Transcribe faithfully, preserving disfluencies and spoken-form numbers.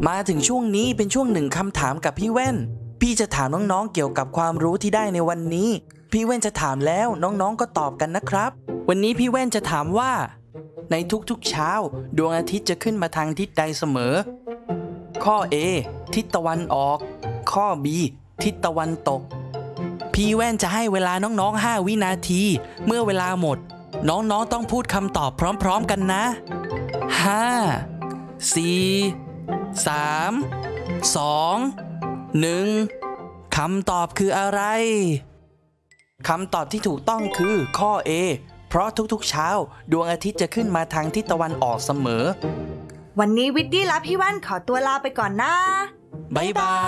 มาถึงช่วงนี้เป็นช่วงหนึ่งคำถามกับพี่แว่นพี่จะถามน้องๆเกี่ยวกับความรู้ที่ได้ในวันนี้พี่แว่นจะถามแล้วน้องๆก็ตอบกันนะครับวันนี้พี่แว่นจะถามว่าในทุกๆเช้าดวงอาทิตย์จะขึ้นมาทางทิศใดเสมอข้อ A ทิศตะวันออกข้อ B ทิศตะวันตกพี่แว่นจะให้เวลาน้องๆห้าวินาทีเมื่อเวลาหมดน้องๆต้องพูดคำตอบพร้อมๆกันนะห้า สี่ สาม สอง หนึ่งคำตอบคืออะไรคำตอบที่ถูกต้องคือข้อ A เพราะทุกๆเช้าดวงอาทิตย์จะขึ้นมาทางทิศตะวันออกเสมอวันนี้วิดดี้และพี่แว่นขอตัวลาไปก่อนนะบ๊ายบาย